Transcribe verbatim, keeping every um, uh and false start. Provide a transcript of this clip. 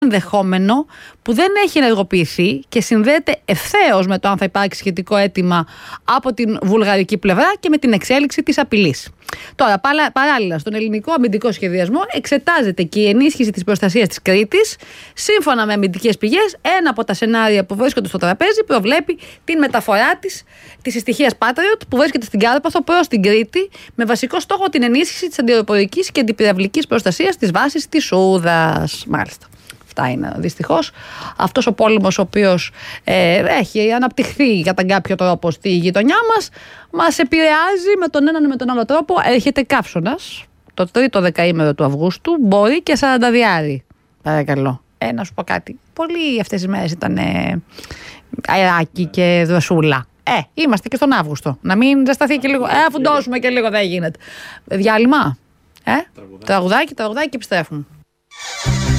ενδεχόμενο που δεν έχει ενεργοποιηθεί και συνδέεται ευθέως με το αν θα υπάρξει σχετικό αίτημα από την βουλγαρική πλευρά και με την εξέλιξη της απειλής. Τώρα, παράλληλα, στον ελληνικό αμυντικό σχεδιασμό εξετάζεται και η ενίσχυση της προστασίας της Κρήτης. Σύμφωνα με αμυντικές πηγές, ένα από τα σενάρια που βρίσκονται στο τραπέζι προβλέπει την μεταφορά της της συστοιχίας Patriot που βρίσκεται στην Κάρπαθο προς την Κρήτη, με βασικό στόχο την ενίσχυση της αντιαεροπορικής και αντιπυραυλικής προστασίας της βάσης της Σούδας. Μάλιστα. Αυτά είναι δυστυχώς. Αυτός ο πόλεμος, ο οποίος ε, έχει αναπτυχθεί κατά κάποιο τρόπο στη γειτονιά μας, μας επηρεάζει με τον έναν ή με τον άλλο τρόπο. Έρχεται καύσωνας το τρίτο δεκαήμερο του Αυγούστου, μπορεί και σαρανταδιάρι. Παρακαλώ. Ε, να σου πω κάτι. Πολλοί αυτές τις μέρες ήταν ε, αεράκι και δροσούλα. Ε, είμαστε και στον Αύγουστο. Να μην ζεσταθεί και λίγο. Ε, αφουντώσουμε και λίγο, δεν γίνεται. Διάλειμμα. Ε, τραγουδάκι, τραγουδάκι και επιστρέφουμε.